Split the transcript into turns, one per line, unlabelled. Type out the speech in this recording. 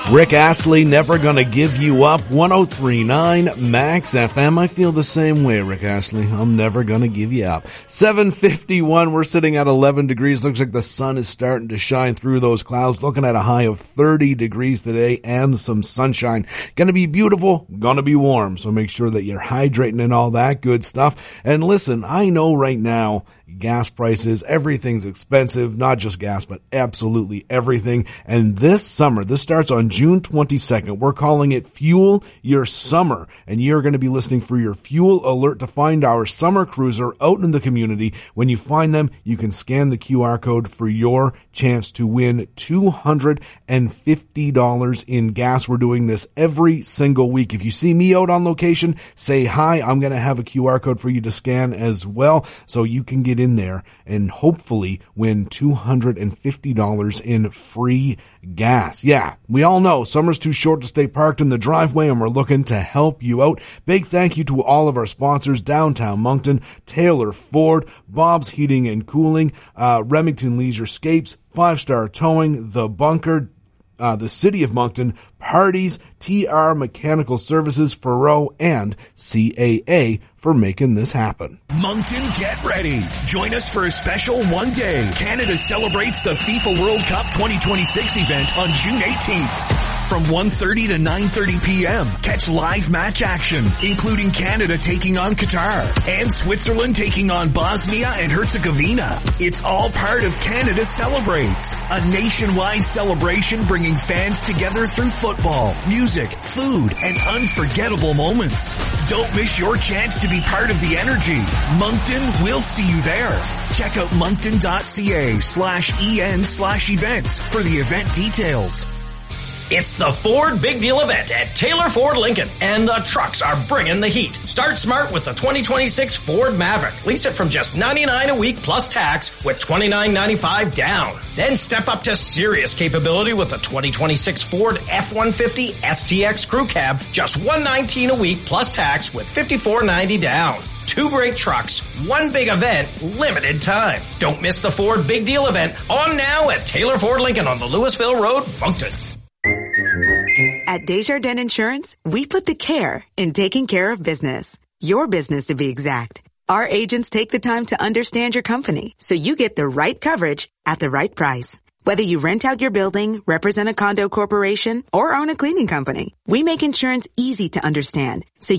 Rick Astley, Never Gonna Give You Up, 103.9 Max FM. I feel the same way, Rick Astley. I'm never gonna give you up. 7:51, we're sitting at 11 degrees. Looks like the sun is starting to shine through those clouds. Looking at a high of 30 degrees today and some sunshine. Gonna be beautiful, gonna be warm. So make sure that you're hydrating and all that good stuff. And listen, I know right now, gas prices, everything's expensive, not just gas, but absolutely everything. And this summer, this starts on June 22nd. We're calling it Fuel Your Summer. And you're going to be listening for your fuel alert to find our summer cruiser out in the community. When you find them, you can scan the QR code for your chance to win $250 in gas. We're doing this every single week. If you see me out on location, say hi. I'm going to have a QR code for you to scan as well, so you can get in there and hopefully win $250 in free gas. Yeah, we all know summer's too short to stay parked in the driveway, and we're looking to help you out. Big thank you to all of our sponsors: Downtown Moncton, Taylor Ford, Bob's Heating and Cooling, Remington Leisure Scapes, 5-Star Towing, The Bunker, the City of Moncton, Parties, TR Mechanical Services, Furrow, and CAA for making this happen.
Moncton, get ready. Join us for a special one-day Canada Celebrates the FIFA World Cup 2026 event on June 18th. From 1:30 to 9:30 p.m., catch live match action, including Canada taking on Qatar and Switzerland taking on Bosnia and Herzegovina. It's all part of Canada Celebrates, a nationwide celebration bringing fans together through football, music, food, and unforgettable moments. Don't miss your chance to be part of the energy. Moncton, we'll see you there. Check out moncton.ca/en/events for the event details.
It's the Ford Big Deal event at Taylor Ford Lincoln, and the trucks are bringing the heat. Start smart with the 2026 Ford Maverick. Lease it from just $99 a week plus tax with $29.95 down. Then step up to serious capability with the 2026 Ford F-150 STX Crew Cab, just $119 a week plus tax with $54.90 down. 2 great trucks, 1 big event, limited time. Don't miss the Ford Big Deal event on now at Taylor Ford Lincoln on the Louisville Road, Moncton.
At Desjardins Insurance, we put the care in taking care of business. Your business, to be exact. Our agents take the time to understand your company so you get the right coverage at the right price. Whether you rent out your building, represent a condo corporation, or own a cleaning company, we make insurance easy to understand so